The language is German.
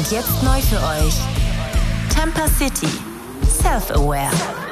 Und jetzt neu für euch. Tampa City. Self-Aware.